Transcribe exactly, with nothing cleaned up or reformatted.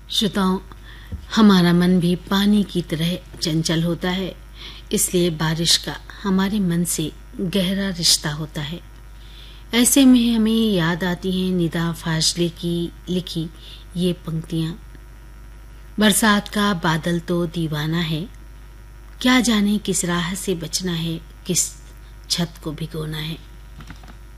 श्रोताओं, हमारा मन भी पानी की तरह चंचल होता है, इसलिए बारिश का हमारे मन से गहरा रिश्ता होता है। ऐसे में हमें याद आती हैं निदा फाजले की लिखी ये पंक्तियां। बरसात का बादल तो दीवाना है, क्या जाने किस राह से बचना है, किस छत को भिगोना है।